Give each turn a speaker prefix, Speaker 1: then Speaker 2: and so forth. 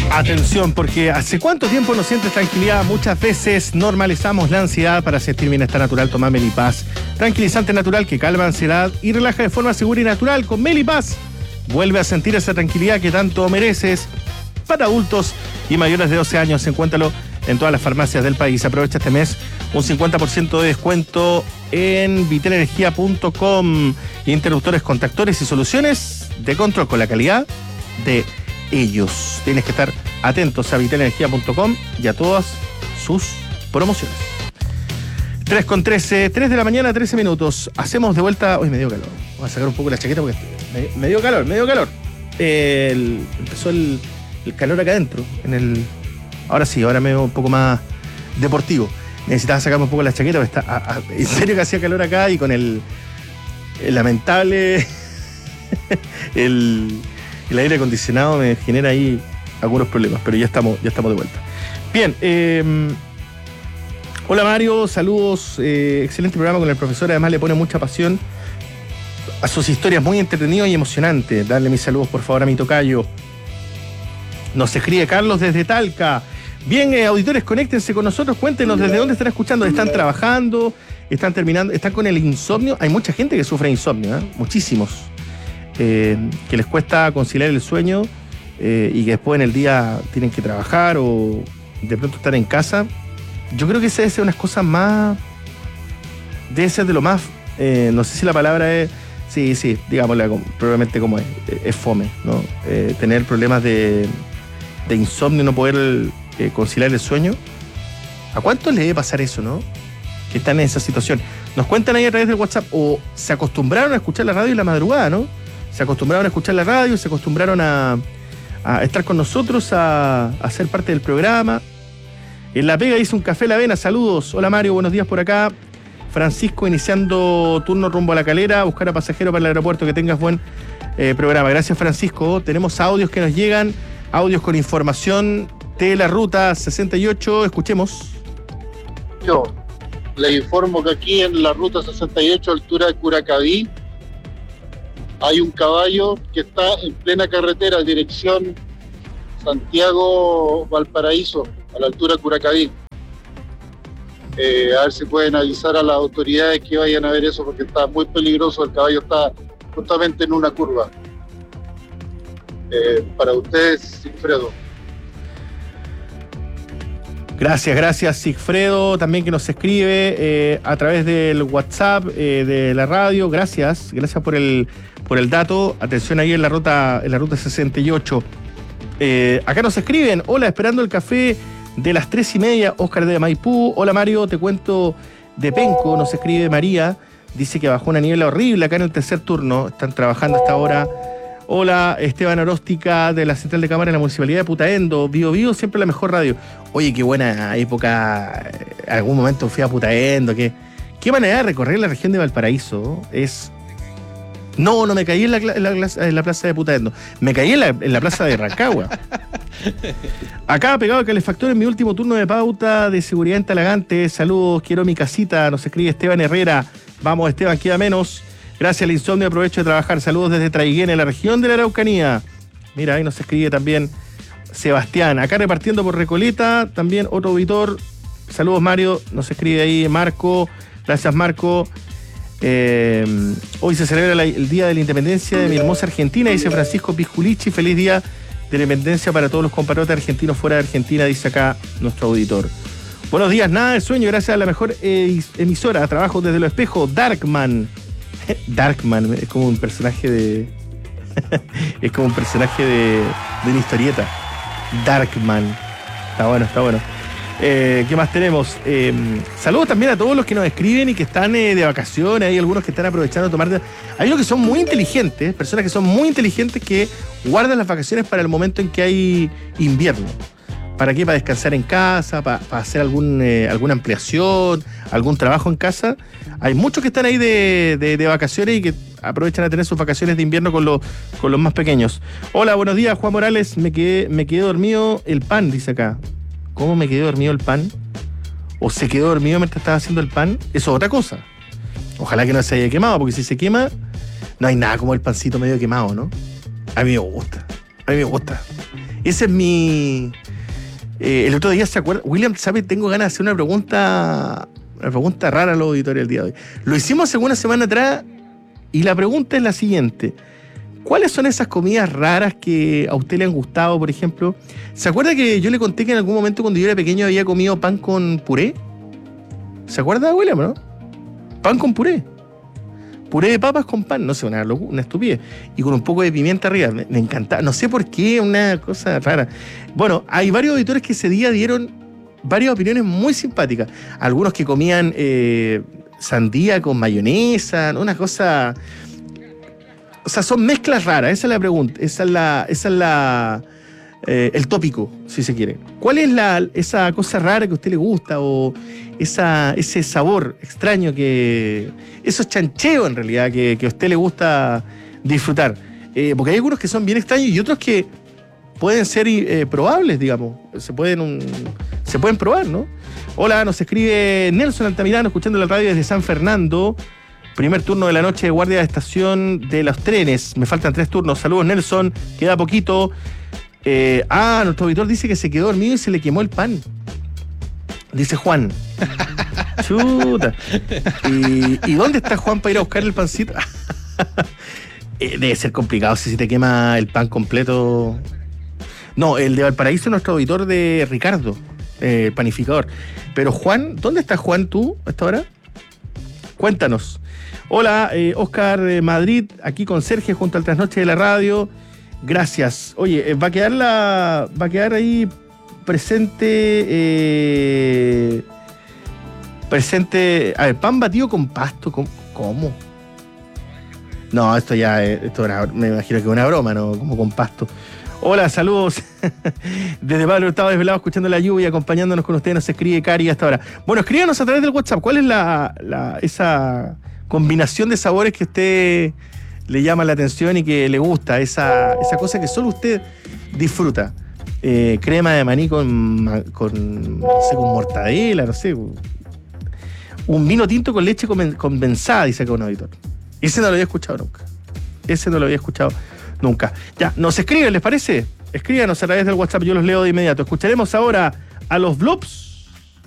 Speaker 1: Atención, porque ¿hace cuánto tiempo no sientes tranquilidad? Muchas veces normalizamos la ansiedad. Para sentir bienestar natural, toma Melipaz. Tranquilizante natural que calma ansiedad y relaja de forma segura y natural. Con Melipaz vuelve a sentir esa tranquilidad que tanto mereces. Para adultos y mayores de 12 años, encuéntralo en todas las farmacias del país. Aprovecha este mes un 50% de descuento en vitelenergia.com. Interruptores, contactores y soluciones de control con la calidad de ellos. Tienes que estar atentos a vitelenergia.com y a todas sus promociones. 3:13, 3 de la mañana, 13 minutos. Hacemos de vuelta. Uy, me dio calor. Voy a sacar un poco la chaqueta porque me dio calor. Empezó el calor acá adentro. Ahora sí, ahora me veo un poco más deportivo. Necesitaba sacarme un poco la chaqueta porque en serio que hacía calor acá y con el lamentable el aire acondicionado me genera ahí algunos problemas, pero ya estamos de vuelta. Bien, hola Mario, saludos, excelente programa con el profesor, además le pone mucha pasión a sus historias, muy entretenido y emocionante. Darle mis saludos por favor a mi tocayo. Nos escribe Carlos desde Talca. Bien, auditores, conéctense con nosotros, cuéntenos desde dónde están escuchando, están trabajando, están terminando, están con el insomnio. Hay mucha gente que sufre insomnio, muchísimos. Que les cuesta conciliar el sueño y que después en el día tienen que trabajar o de pronto estar en casa. Yo creo que esa debe ser unas cosas más, debe ser de lo más, no sé si la palabra es, sí, digámosla probablemente como es fome, ¿no? Tener problemas de insomnio, no poder conciliar el sueño. ¿A cuántos le debe pasar eso, no? Que están en esa situación. Nos cuentan ahí a través del WhatsApp, o se acostumbraron a escuchar la radio en la madrugada, ¿no? Se acostumbraron a escuchar la radio, se acostumbraron a estar con nosotros, a ser parte del programa. En La Pega hizo un café a la avena, saludos. Hola Mario, buenos días por acá. Francisco iniciando turno rumbo a La Calera, buscar a pasajero para el aeropuerto, que tengas buen programa. Gracias Francisco. Tenemos audios que nos llegan, audios con información de la ruta 68, escuchemos.
Speaker 2: Yo le informo que aquí en la ruta 68, altura de Curacaví, hay un caballo que está en plena carretera, dirección Santiago-Valparaíso, a la altura de Curacaví. A ver si pueden avisar a las autoridades que vayan a ver eso, porque está muy peligroso, el caballo está justamente en una curva. Para ustedes, Sigfredo.
Speaker 1: Gracias Sigfredo, también que nos escribe a través del WhatsApp de la radio. Gracias por el dato. Atención ahí en la ruta 68. Acá nos escriben, hola, esperando el café de las 3:30, Óscar de Maipú. Hola Mario, te cuento de Penco, nos escribe María, dice que bajó una niebla horrible acá en el tercer turno, están trabajando hasta ahora. Hola, Esteban Oróstica de la Central de Cámara de la Municipalidad de Putaendo. Bio, siempre la mejor radio. Oye, qué buena época. Algún momento fui a Putaendo. Qué manera de recorrer la región de Valparaíso. No me caí en la plaza de Putaendo. Me caí en la plaza de Rancagua. Acá pegado al calefactor en mi último turno de pauta de seguridad en Talagante. Saludos, quiero mi casita. Nos escribe Esteban Herrera. Vamos, Esteban, queda menos. Gracias al insomnio, aprovecho de trabajar. Saludos desde Traiguén, en la región de la Araucanía. Mira, ahí nos escribe también Sebastián. Acá repartiendo por Recoleta, también otro auditor. Saludos, Mario. Nos escribe ahí Marco. Gracias, Marco. Hoy se celebra el Día de la Independencia de mi hermosa Argentina, dice Francisco Pisculichi. Feliz Día de la Independencia para todos los compatriotas argentinos fuera de Argentina, dice acá nuestro auditor. Buenos días, nada de sueño, gracias a la mejor emisora. Trabajo desde Los Espejos, Darkman. Darkman es como un personaje de es como un personaje de una historieta. Darkman. Está bueno. ¿Qué más tenemos? Saludos también a todos los que nos escriben y que están de vacaciones. Hay algunos que están aprovechando de tomar. Hay unos que son muy inteligentes, personas que son muy inteligentes que guardan las vacaciones para el momento en que hay invierno. ¿Para qué? Para descansar en casa, para hacer alguna ampliación, algún trabajo en casa. Hay muchos que están ahí de vacaciones y que aprovechan a tener sus vacaciones de invierno con los más pequeños. Hola, buenos días, Juan Morales. Me quedé dormido el pan, dice acá. ¿Cómo me quedé dormido el pan? ¿O se quedó dormido mientras estaba haciendo el pan? Eso es otra cosa. Ojalá que no se haya quemado, porque si se quema, no hay nada como el pancito medio quemado, ¿no? A mí me gusta. Ese es mi... el otro día, ¿se acuerda? William, ¿sabe? Tengo ganas de hacer una pregunta rara a los auditores el día de hoy. Lo hicimos hace una semana atrás y la pregunta es la siguiente. ¿Cuáles son esas comidas raras que a usted le han gustado, por ejemplo? ¿Se acuerda que yo le conté que en algún momento cuando yo era pequeño había comido pan con puré? ¿Se acuerda, William, no? Pan con puré. Puré de papas con pan, no sé, una estupidez. Y con un poco de pimienta arriba. Me encantaba. No sé por qué, una cosa rara. Bueno, hay varios auditores que ese día dieron varias opiniones muy simpáticas. Algunos que comían sandía con mayonesa, una cosa... O sea, son mezclas raras, esa es la pregunta, esa es el tópico, si se quiere. ¿Cuál es esa cosa rara que a usted le gusta o ese sabor extraño esos chancheos en realidad que a usted le gusta disfrutar? Porque hay algunos que son bien extraños y otros que pueden ser probables, digamos, se pueden probar, ¿no? Hola, nos escribe Nelson Altamirano, escuchando la radio desde San Fernando. Primer turno de la noche de guardia de estación de los trenes. Me faltan 3 turnos. Saludos, Nelson. Queda poquito. Nuestro auditor dice que se quedó dormido y se le quemó el pan. Dice Juan. Chuta. ¿Y dónde está Juan para ir a buscar el pancito? Debe ser complicado si se te quema el pan completo. No, el de Valparaíso es nuestro auditor de Ricardo, el panificador. Pero Juan, ¿dónde está Juan tú a esta hora? Cuéntanos. Hola, Oscar Madrid, aquí con Sergio junto al Trasnoche de la Radio. Gracias. Oye, va a quedar ahí presente. A ver, pan batido con pasto. ¿Cómo? No, esto me imagino que es una broma, ¿no? Como con pasto. Hola, saludos. Desde Pablo Hurtado desvelado, escuchando la lluvia, acompañándonos con ustedes, nos escribe Cari hasta ahora. Bueno, escríbanos a través del WhatsApp. ¿Cuál es esa combinación de sabores que a usted le llama la atención y que le gusta? Esa cosa que solo usted disfruta. Crema de maní con mortadela, no sé. Un vino tinto con leche condensada, dice acá un auditor. Ese no lo había escuchado nunca. Ya, nos escriben, ¿les parece? Escríbanos a través del WhatsApp, yo los leo de inmediato. Escucharemos ahora a los Blobs